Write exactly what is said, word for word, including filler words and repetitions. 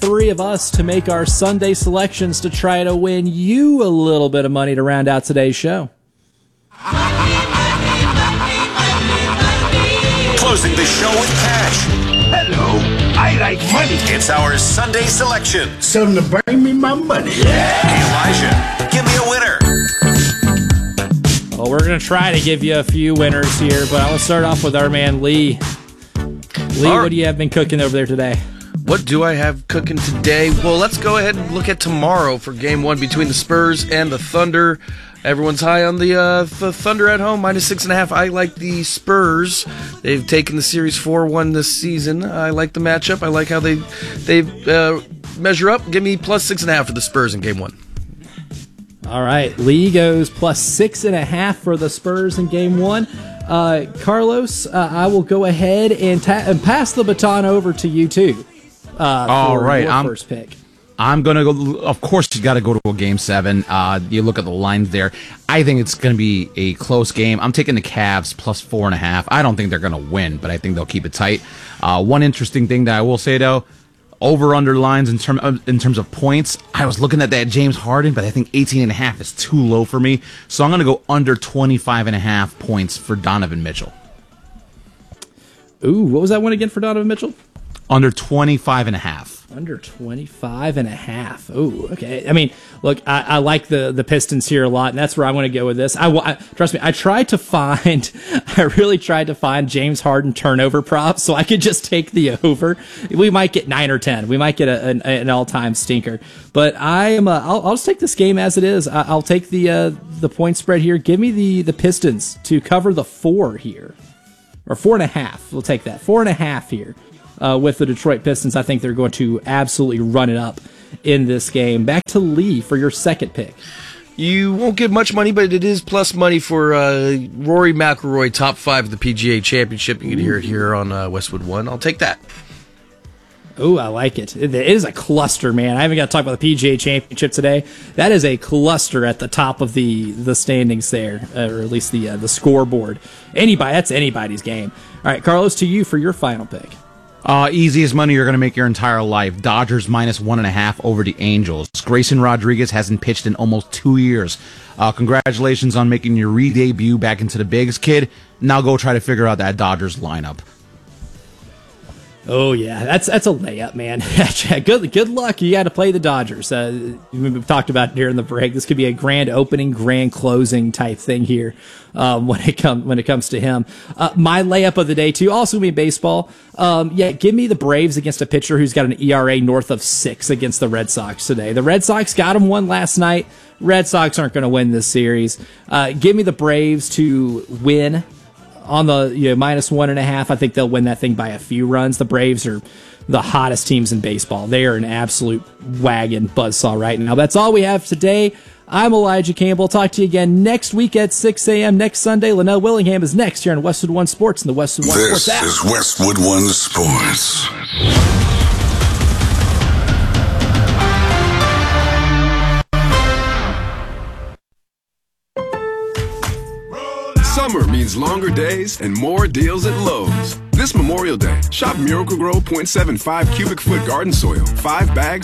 three of us to make our Sunday selections to try to win you a little bit of money to round out today's show. Closing the show with cash. Hello, I like money. It's our Sunday selection. Tell them to bring me my money. Yeah. Elijah, give me a winner. Well, we're going to try to give you a few winners here, but I will start off with our man Lee. Lee, All right. what do you have been cooking over there today? What do I have cooking today? Well, let's go ahead and look at tomorrow for game one between the Spurs and the Thunder. Everyone's high on the, uh, the Thunder at home, minus six and a half. I like the Spurs. They've taken the series four one this season. I like the matchup. I like how they they uh, measure up. Give me plus six and a half for the Spurs in game one. All right, Lee goes plus six and a half for the Spurs in game one. Uh, Carlos, uh, I will go ahead and, ta- and pass the baton over to you too. Uh, All for right, your I'm, first pick. I'm going to go, of course, you got to go to a game seven. Uh, you look at the lines there. I think it's going to be a close game. I'm taking the Cavs plus four and a half. I don't think they're going to win, but I think they'll keep it tight. Uh, one interesting thing that I will say, though, over-under lines in, term, uh, in terms of points, I was looking at that James Harden, but I think eighteen and a half is too low for me. So I'm going to go under twenty-five and a half points for Donovan Mitchell. Ooh, what was that one again for Donovan Mitchell? Under twenty-five and a half. Under twenty-five and a half. Oh, okay. I mean, look, I, I like the, the Pistons here a lot, and that's where I want to go with this. I, I trust me, I tried to find, I really tried to find James Harden turnover props so I could just take the over. We might get nine or ten. We might get a, an, an all-time stinker. But I am, uh, I'll, I'll just take this game as it is. I, I'll take the uh, the point spread here. Give me the, the Pistons to cover the four here. Or four and a half. We'll take that. Four and a half here. Uh, with the Detroit Pistons, I think they're going to absolutely run it up in this game. Back to Lee for your second pick. You won't get much money, but it is plus money for uh, Rory McIlroy, top five of the P G A Championship. You can hear it here on uh, Westwood One. I'll take that. Oh, I like it. It is a cluster, man. I haven't got to talk about the P G A Championship today. That is a cluster at the top of the, the standings there, uh, or at least the uh, the scoreboard. Anybody, that's anybody's game. All right, Carlos, to you for your final pick. Uh, easiest money you're going to make your entire life. Dodgers minus one and a half over the Angels. Grayson Rodriguez hasn't pitched in almost two years. Uh, congratulations on making your re-debut back into the bigs, kid. Now go try to figure out that Dodgers lineup. Oh yeah, that's that's a layup, man. good good luck. You got to play the Dodgers. Uh, we've talked about it during the break. This could be a grand opening, grand closing type thing here um, when it comes when it comes to him. Uh, my layup of the day too, also be baseball. Um, yeah, give me the Braves against a pitcher who's got an E R A north of six against the Red Sox today. The Red Sox got him one last night. Red Sox aren't going to win this series. Uh, give me the Braves to win. On the you know, minus one and a half, I think they'll win that thing by a few runs. The Braves are the hottest teams in baseball. They are an absolute wagon buzzsaw right now. That's all we have today. I'm Elijah Campbell. Talk to you again next week at six a.m. next Sunday. Linnell Willingham is next here on Westwood One Sports and the Westwood One This Sports app. is Westwood One Sports. Summer means longer days and more deals at Lowe's. This Memorial Day, shop Miracle-Gro point seven five cubic foot garden soil, five bags